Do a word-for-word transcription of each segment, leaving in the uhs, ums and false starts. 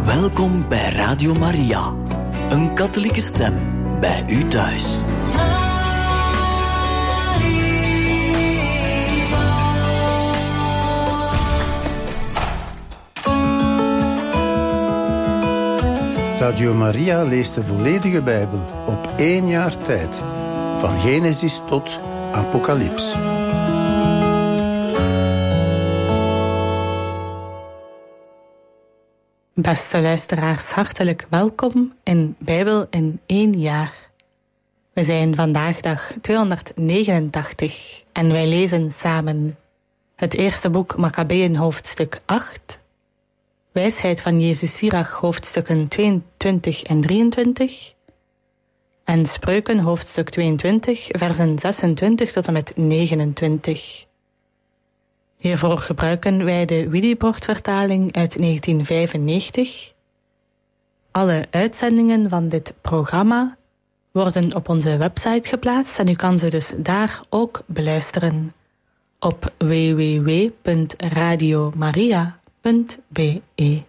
Welkom bij Radio Maria, een katholieke stem bij u thuis. Radio Maria leest de volledige Bijbel op één jaar tijd, van Genesis tot Apocalyps. Beste luisteraars, hartelijk welkom in Bijbel in één jaar. We zijn vandaag dag tweehonderdnegenentachtig en wij lezen samen het eerste boek Makkabeeën hoofdstuk acht, Wijsheid van Jezus Sirach hoofdstukken tweeëntwintig en drieëntwintig en Spreuken hoofdstuk tweeëntwintig versen zesentwintig tot en met negenentwintig. Hiervoor gebruiken wij de Willibrord-vertaling uit negentien vijfennegentig. Alle uitzendingen van dit programma worden op onze website geplaatst en u kan ze dus daar ook beluisteren op w w w punt radio maria punt b e.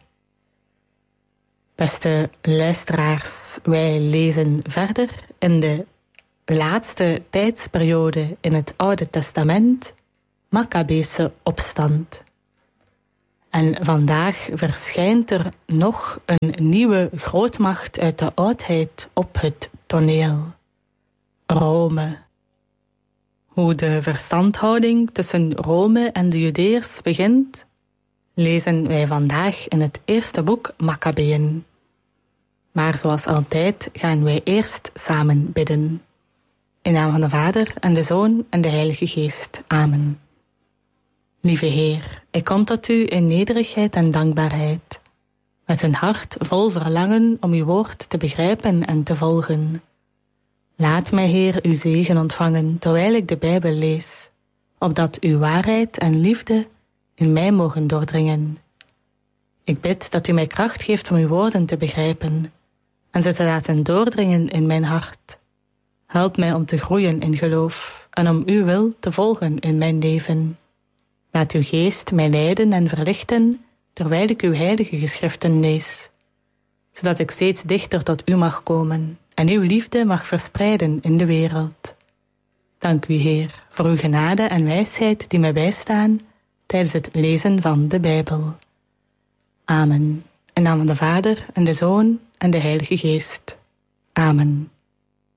Beste luisteraars, wij lezen verder in de laatste tijdsperiode in het Oude Testament, Makkabeese opstand. En vandaag verschijnt er nog een nieuwe grootmacht uit de oudheid op het toneel: Rome. Hoe de verstandhouding tussen Rome en de Judeërs begint, lezen wij vandaag in het eerste boek Makkabeeën. Maar zoals altijd gaan wij eerst samen bidden. In naam van de Vader en de Zoon en de Heilige Geest. Amen. Lieve Heer, ik kom tot u in nederigheid en dankbaarheid, met een hart vol verlangen om uw woord te begrijpen en te volgen. Laat mij, Heer, uw zegen ontvangen terwijl ik de Bijbel lees, opdat uw waarheid en liefde in mij mogen doordringen. Ik bid dat u mij kracht geeft om uw woorden te begrijpen en ze te laten doordringen in mijn hart. Help mij om te groeien in geloof en om uw wil te volgen in mijn leven. Laat uw geest mij leiden en verlichten terwijl ik uw heilige geschriften lees, zodat ik steeds dichter tot u mag komen en uw liefde mag verspreiden in de wereld. Dank u, Heer, voor uw genade en wijsheid die mij bijstaan tijdens het lezen van de Bijbel. Amen. In naam van de Vader en de Zoon en de Heilige Geest. Amen.